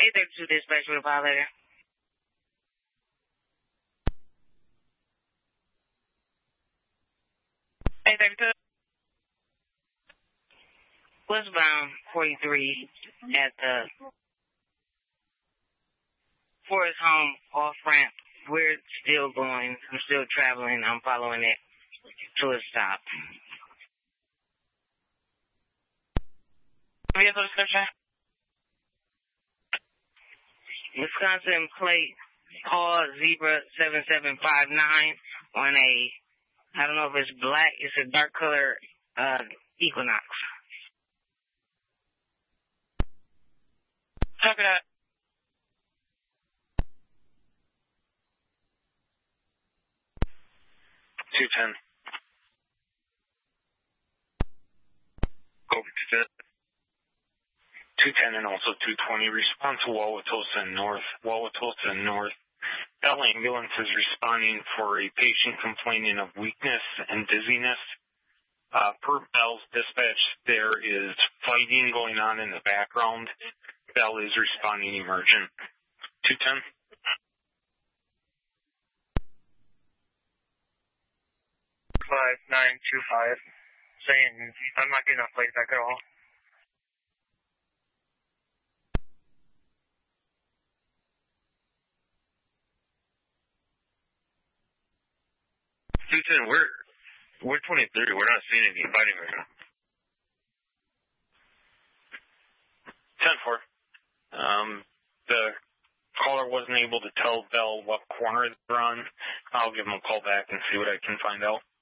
832 dispatch with a violator. 832. Westbound 43 at the Forest Home off-ramp. We're still going. I'm still traveling. I'm following it to a stop. Vehicle description? Wisconsin plate call Zebra 7759 on a, I don't know if it's black, it's a dark color Equinox. Copy that. $210. Over to that. 210 and also 220. Respond to Wauwatosa North. Wauwatosa North. Bell Ambulance is responding for a patient complaining of weakness and dizziness. Per Bell's dispatch, there is fighting going on in the background. Bell is responding emergent. 210. 5925, saying I'm not getting a plate back at all. Houston, we're 23. We're not seeing any fighting right now. 10-4. The caller wasn't able to tell Bell what corner they're on. I'll give him a call back and see what I can find out.